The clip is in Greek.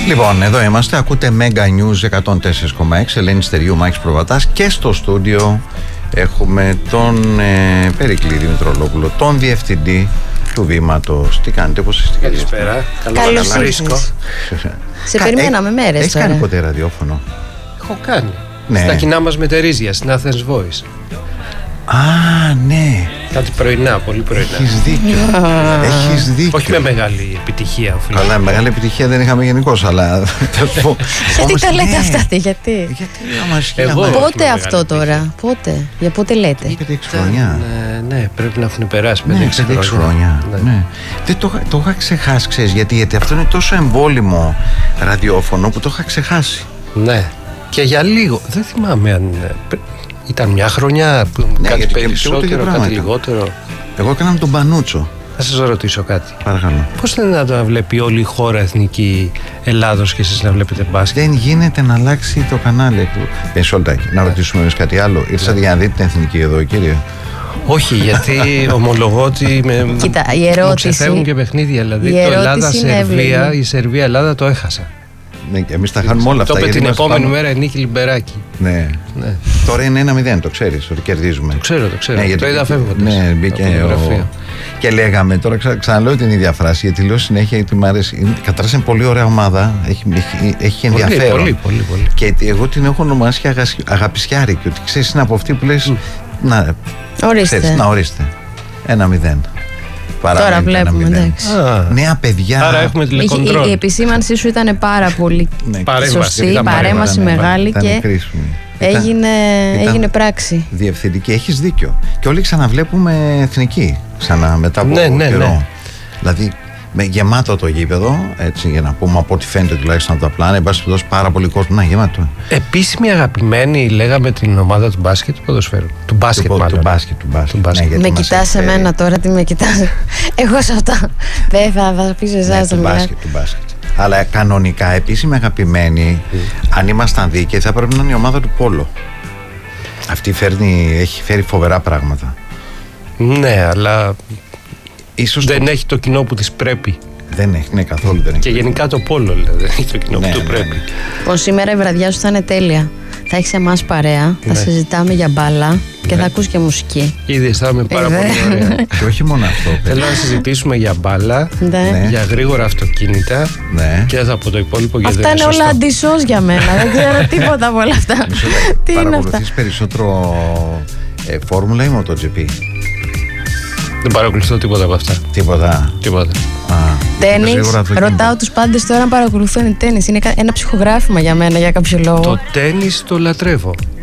Λοιπόν, εδώ είμαστε, ακούτε Mega News 104,6, Ελένη Στεριού, Μάκης Προβατάς, και στο στούντιο έχουμε τον Περικλή Δημητρολόπουλο, τον διευθυντή του Βήματος. Τι κάνετε, πώς είστε? Καλησπέρα. Καλώς ήρθες. Σε περιμέναμε μέρες. Έχεις κάνει ποτέ ραδιόφωνο? Έχω κάνει. Ναι. Στα κοινά μας με Τερίζια, στην Athens Voice. Α, ναι. Κάτι πρωινά, πολύ πρωινά. Έχεις δίκιο. Έχεις δίκιο. Όχι με μεγάλη επιτυχία, οφείλω. Καλά, μεγάλη επιτυχία δεν είχαμε γενικώς, αλλά. Γιατί τα λέτε αυτά, γιατί? Πότε αυτό τώρα, πότε, για πότε λέτε? 5-6 χρόνια. Ναι, πρέπει να έχουν περάσει 5-6 χρόνια. Ναι. Δεν το είχα ξεχάσει, ξέρεις, γιατί αυτό είναι τόσο εμβόλυμο ραδιόφωνο που το είχα ξεχάσει. Ναι. Και για λίγο, δεν θυμάμαι αν ήταν μια χρονιά, κάτι περισσότερο, κάτι λιγότερο. Εγώ έκανα με τον Πανούτσο. Θα σας ρωτήσω κάτι. Παρακαλώ. Πώς είναι δυνατόν να βλέπει όλη η χώρα εθνική Ελλάδος και εσείς να βλέπετε μπάσκετ? Δεν γίνεται να αλλάξει το κανάλι. Σολτάκι, να ρωτήσουμε εμείς κάτι άλλο. Ήρθατε για να δείτε την εθνική εδώ, κύριε? Όχι, γιατί ομολογώ ότι Κοίτα, η ερώτηση, ξεφεύγουν και παιχνίδια. Δηλαδή το Ελλάδα-Σερβία, η Σερβία-Ελλάδα το έχασα. Ναι, και εμείς τα χάνουμε όλα αυτά. Το είπε την επόμενη μέρα η Νίκη Λιμπεράκη. Ναι. Τώρα είναι 1-0, το ξέρεις ότι κερδίζουμε. Το ξέρω. Ναι, το είδα φεύγοντας. Ναι, μπήκε και λέγαμε, τώρα ξαναλέω την ίδια φράση, γιατί λέω συνέχεια γιατί μου αρέσει. Καταρχάς είναι πολύ ωραία ομάδα, έχει ενδιαφέρον. Πολύ. Και εγώ την έχω ονομάσει Αγαπησιάρικη, ότι ξέρεις, είναι από αυτή που λες να ορίστε. 1-0. Τώρα βλέπουμε, εντάξει. Νέα παιδιά. Άρα έχουμε τηλεκοντρόλ. Η επισήμανσή σου ήταν πάρα πολύ σωστή, παρέμβαση μεγάλη και έγινε πράξη. Διευθυντική, έχεις δίκιο. Και όλοι ξαναβλέπουμε εθνική μετά από καιρό. Ναι. Δηλαδή με γεμάτο το γήπεδο, έτσι, για να πούμε από ό,τι φαίνεται τουλάχιστον από τα πλάνα. Εν πάση περιπτώσει, πάρα πολύ κόσμο. Να, γεμάτο. Επίσημη αγαπημένη, λέγαμε, την ομάδα του μπάσκετ του ποδοσφαίρου. Του μπάσκετ, μάλλον. Του μπάσκετ. Ναι, με κοιτάς εμένα τώρα, τι με κοιτάς? Εγώ σε αυτά δεν θα πεις εσάς το μπάσκετ. Αλλά κανονικά, επίσημη αγαπημένη, αν ήμασταν δίκαιοι, θα πρέπει να είναι η ομάδα του Πόλο. Αυτή έχει φέρει φοβερά πράγματα. Ναι, αλλά ίσως δεν έχει το κοινό που της πρέπει. Δεν έχει, ναι, καθόλου δεν έχει. Και γενικά το Πόλο, δηλαδή, δεν έχει το κοινό που του πρέπει. Λοιπόν, σήμερα η βραδιά σου θα είναι τέλεια. Θα έχεις εμάς παρέα, θα συζητάμε για μπάλα και θα ακούς και μουσική. Ήδη αισθάνομαι πάρα πολύ ωραία. Και όχι μόνο αυτό. Θέλω να συζητήσουμε για μπάλα, για γρήγορα αυτοκίνητα και θα πω το υπόλοιπο. Αυτά είναι όλα αντισώς για μένα. Δεν ξέρω τίποτα από όλα αυτά. Τι είναι αυτά? Παρακολουθείς περισσότερο φόρμουλα ή MotoGP? Δεν παρακολουθώ τίποτα από αυτά. Τίποτα. Τένις. Ρωτάω τους πάντες τώρα αν παρακολουθούν τένις. Είναι ένα ψυχογράφημα για μένα για κάποιο λόγο. Το τένις το λατρεύω.